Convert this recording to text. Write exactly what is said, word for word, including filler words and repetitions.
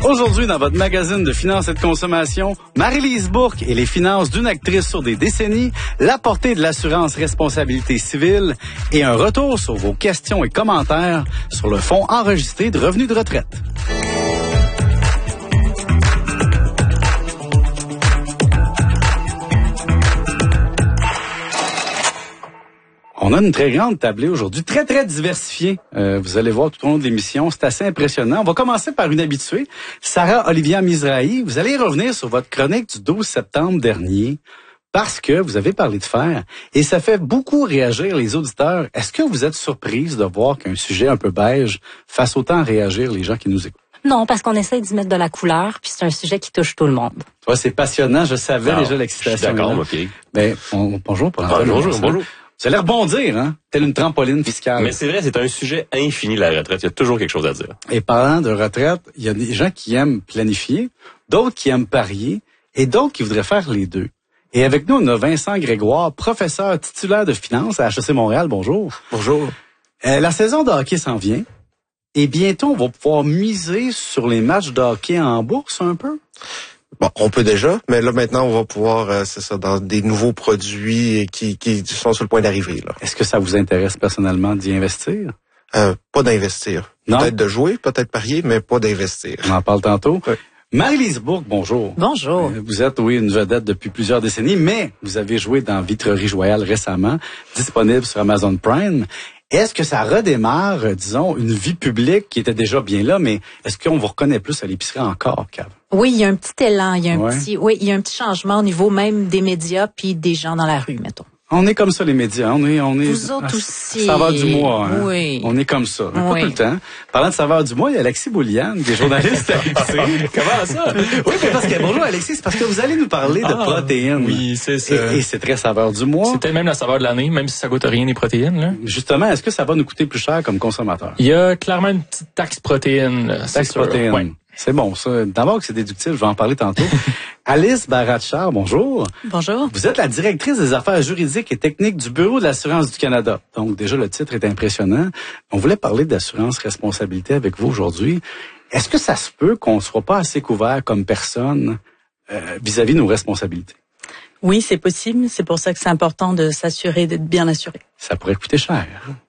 Aujourd'hui, dans votre magazine de finances et de consommation, Marie-Lise Bourque et les finances d'une actrice sur des décennies, la portée de l'assurance responsabilité civile et un retour sur vos questions et commentaires sur le fonds enregistré de revenus de retraite. On a une très grande tablée aujourd'hui, très, très diversifiée. Euh, vous allez voir tout au long de l'émission, c'est assez impressionnant. On va commencer par une habituée, Sarah Olivia Mizrahi. Vous allez revenir sur votre chronique du douze septembre dernier parce que vous avez parlé de fer et ça fait beaucoup réagir les auditeurs. Est-ce que vous êtes surprise de voir qu'un sujet un peu beige fasse autant réagir les gens qui nous écoutent? Non, parce qu'on essaie d'y mettre de la couleur, puis c'est un sujet qui touche tout le monde. Ouais, c'est passionnant, je savais Alors, déjà l'excitation. D'accord, ok. Ben, on, bonjour pour Ah, bonjour, bonjour. Vous allez rebondir, hein? Telle une trampoline fiscale. Mais c'est vrai, c'est un sujet infini, la retraite. Il y a toujours quelque chose à dire. Et parlant de retraite, il y a des gens qui aiment planifier, d'autres qui aiment parier, et d'autres qui voudraient faire les deux. Et avec nous, on a Vincent Grégoire, professeur titulaire de finances à H E C Montréal. Bonjour. Bonjour. Euh, la saison de hockey s'en vient. Et bientôt, on va pouvoir miser sur les matchs de hockey en bourse un peu? Bon, on peut déjà, mais là maintenant on va pouvoir, euh, c'est ça, dans des nouveaux produits qui, qui sont sur le point d'arriver. Là. Est-ce que ça vous intéresse personnellement d'y investir? Euh, pas d'investir. Non? Peut-être de jouer, peut-être parier, mais pas d'investir. On en parle tantôt. Oui. Marie-Lise Bourque, bonjour. Bonjour. Euh, Vous êtes, oui, une vedette depuis plusieurs décennies, mais vous avez joué dans Vitrerie Royale récemment, disponible sur Amazon Prime. Est-ce que ça redémarre, euh, disons, une vie publique qui était déjà bien là, mais est-ce qu'on vous reconnaît plus à l'épicerie encore, Cav? Oui, il y a un petit élan, il y a un Ouais. petit, oui, il y a un petit changement au niveau même des médias puis des gens dans la rue, mettons. On est comme ça, les médias. On est, on est. Vous autres à- aussi. Saveur du mois, hein? Oui. On est comme ça. Mais Oui. pas tout le temps. Parlant de saveur du mois, il y a Alexis Boulian, qui est journaliste à l'épicerie. Comment ça? Oui, mais parce que, bonjour Alexis, c'est parce que vous allez nous parler de Ah, protéines. oui, c'est ça. Et, et c'est très saveur du mois. C'est peut-être même la saveur de l'année, même si ça goûte rien les protéines, là. Justement, est-ce que ça va nous coûter plus cher comme consommateur? Il y a clairement une petite taxe protéine, là, c'est Taxe sûr. protéines. Ouais. C'est bon, ça. D'abord que c'est déductible, je vais en parler tantôt. Alice Baratchard, bonjour. Bonjour. Vous êtes la directrice des affaires juridiques et techniques du Bureau de l'assurance du Canada. Donc, déjà, le titre est impressionnant. On voulait parler d'assurance responsabilité avec vous aujourd'hui. Est-ce que ça se peut qu'on ne soit pas assez couvert comme personne euh, vis-à-vis de nos responsabilités? Oui, c'est possible. C'est pour ça que c'est important de s'assurer d'être bien assuré. Ça pourrait coûter cher.